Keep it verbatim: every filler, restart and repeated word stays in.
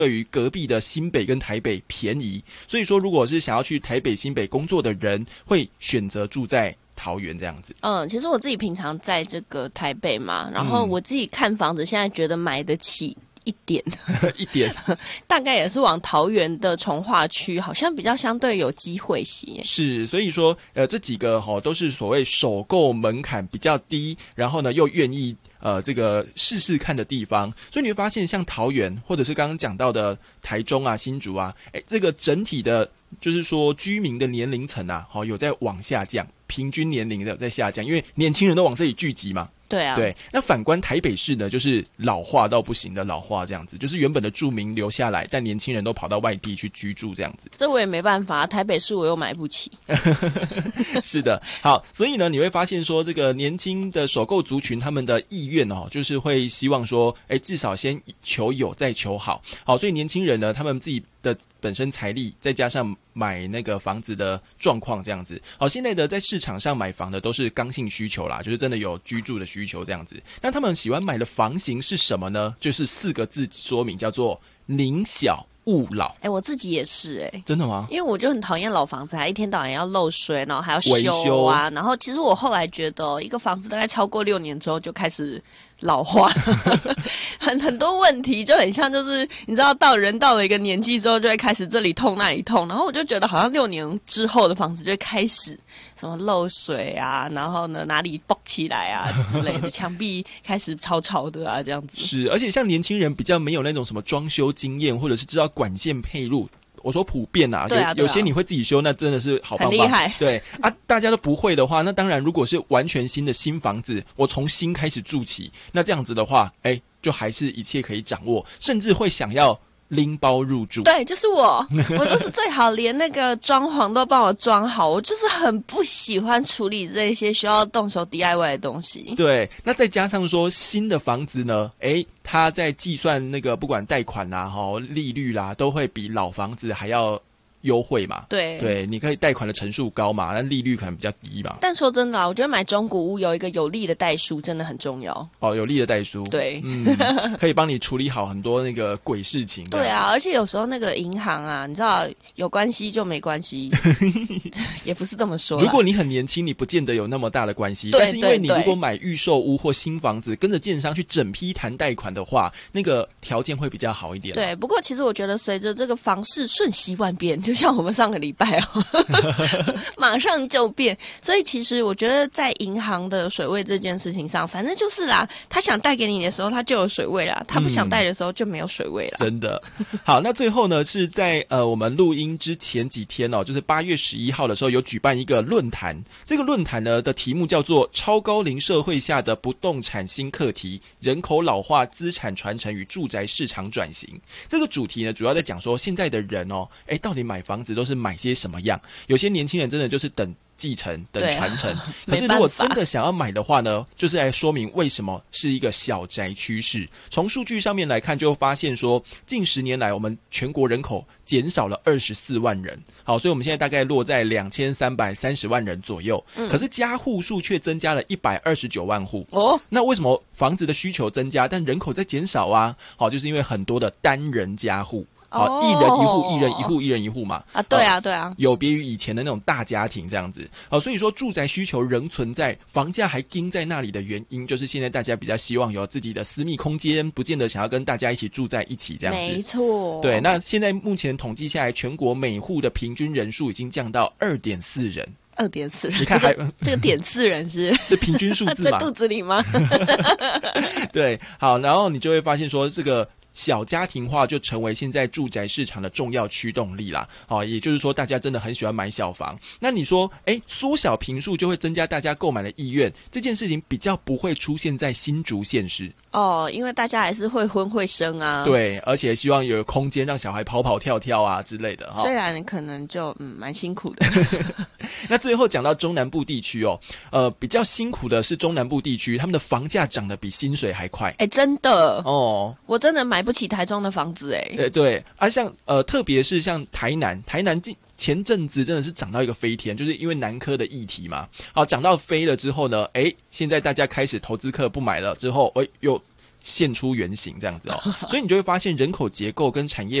对于隔壁的新北跟台北便宜，所以说如果是想要去台北新北工作的人，会选择住在桃园这样子。 嗯，其实我自己平常在这个台北嘛，然后我自己看房子，现在觉得买得起一点一点大概也是往桃园的从化区，好像比较相对有机会些。 是，所以说呃这几个齁、哦、都是所谓首购门槛比较低，然后呢又愿意呃这个试试看的地方。所以你会发现像桃园或者是刚刚讲到的台中啊新竹啊，诶这个整体的就是说居民的年龄层啊齁、哦、有在往下降，平均年龄的在下降，因为年轻人都往这里聚集嘛。 对啊， 对，那反观台北市呢，就是老化到不行的老化这样子，就是原本的住民留下来，但年轻人都跑到外地去居住这样子。 这我也没办法，台北市我又买不起。 是的，好，所以呢，你会发现说，这个年轻的首购族群他们的意愿哦，就是会希望说，哎，至少先求有再求好。好，所以年轻人呢，他们自己的本身财力，再加上买那个房子的状况这样子。好，现在的在市场上买房的都是刚性需求啦，就是真的有居住的需求这样子。那他们喜欢买的房型是什么呢？就是四个字说明，叫做宁小勿老。 哎、欸，我自己也是哎、欸， 真的吗？ 因为我就很讨厌老房子，还一天到晚要漏水，然后还要维修啊。然后其实我后来觉得，一个房子大概超过六年之后就开始老化，很很多问题就很像，就是你知道，到人到了一个年纪之后，就会开始这里痛那里痛。然后我就觉得，好像六年之后的房子就会开始什么漏水啊，然后呢哪里爆起来啊之类的，墙壁开始潮潮的啊这样子。 是，而且像年轻人比较没有那种什么装修经验，或者是知道管线配入。我说普遍啊， 对啊， 有有些你会自己修，那真的是好棒棒， 很厉害。 对啊，大家都不会的话，那当然如果是完全新的新房子，我从新开始住起，那这样子的话，哎，就还是一切可以掌握，甚至会想要拎包入住。 对，就是我，我就是最好连那个装潢都帮我装好。我就是很不喜欢处理这些需要动手 D I Y 的东西。 对，那再加上说新的房子呢，诶，它在计算那个不管贷款啦、齁利率啦，都会比老房子还要优惠嘛。 对对，你可以贷款的成数高嘛，但利率可能比较低嘛。 但说真的啊，我觉得买中古屋有一个有利的代书真的很重要。 哦，有利的代书， 对， 嗯，可以帮你处理好很多那个鬼事情。 对啊，而且有时候那个银行啊，你知道有关系就没关系，也不是这么说。 如果你很年轻，你不见得有那么大的关系。但是因为你如果买预售屋或新房子，跟着建商去整批谈贷款的话，那个条件会比较好一点。 对，不过其实我觉得随着这个房市瞬息万变，就像我们上个礼拜哦，马上就变。所以其实我觉得在银行的水位这件事情上，反正就是啦，他想贷给你的时候，他就有水位啦；他不想贷的时候就没有水位啦。 嗯、真的。好，那最后呢，是在呃我们录音之前几天哦，就是八月十一号的时候，有举办一个论坛。这个论坛呢的题目叫做《超高龄社会下的不动产新课题：人口老化、资产传承与住宅市场转型》。这个主题呢，主要在讲说现在的人哦，哎，到底买房子都是买些什么样？有些年轻人真的就是等继承等传承、啊、可是如果真的想要买的话呢，就是来说明为什么是一个小宅趋势。从数据上面来看，就发现说近十年来我们全国人口减少了二十四万人。好，所以我们现在大概落在两千三百三十万人左右、嗯、可是家户数却增加了一百二十九万户哦。那为什么房子的需求增加但人口在减少啊？好，就是因为很多的单人家户，好，一人一户，一人一户，一人一户嘛。 啊，对啊，对啊， 有别于以前的那种大家庭这样子。好，所以说住宅需求仍存在，房价还盯在那里的原因，就是现在大家比较希望有自己的私密空间，不见得想要跟大家一起住在一起这样子。 没错。对， 那现在目前统计下来，全国每户的平均人数已经降到二点四人。 二点四人， 你看还、 这个、这个点四人是是平均数字嘛？ 在肚子里吗？ 对，好，然后你就会发现说这个。小家庭化就成为现在住宅市场的重要驱动力啦。好，也就是说大家真的很喜欢买小房。那你说诶缩小坪数就会增加大家购买的意愿，这件事情比较不会出现在新竹县市哦，因为大家还是会婚会生啊。 对，而且希望有空间让小孩跑跑跳跳啊之类的。 虽然可能就嗯蛮辛苦的。 那最后讲到中南部地区哦，呃比较辛苦的是中南部地区，他们的房价涨得比薪水还快。 诶真的哦， 我真的买买不起台中的房子哎、 欸，对啊，像呃，特别是像台南，台南近前阵子真的是涨到一个飞天，就是因为南科的议题嘛，好涨到飞了之后呢，哎，现在大家开始投资客不买了之后，哎又现出原形这样子哦。所以你就会发现人口结构跟产业